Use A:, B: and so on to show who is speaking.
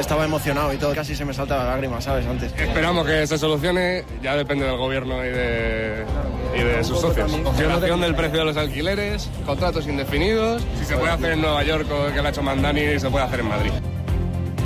A: estaba emocionado y todo, casi se me salta la lágrima, ¿sabes? Antes.
B: Esperamos que se solucione, ya depende del gobierno y de sus socios. Congelación del precio de los alquileres, contratos indefinidos, si se puede hacer en Nueva York, que lo ha hecho Mandani, se puede hacer en Madrid.